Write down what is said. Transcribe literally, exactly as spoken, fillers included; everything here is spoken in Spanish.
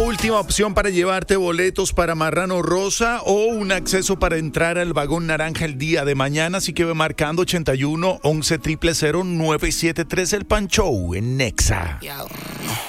última opción para llevarte boletos para Marrano Rosa o un acceso para entrar al Vagón Naranja el día de mañana. Así que ve marcando ochenta y uno once cero cero cero nueve siete tres el Pan Show en Nexa. Yo.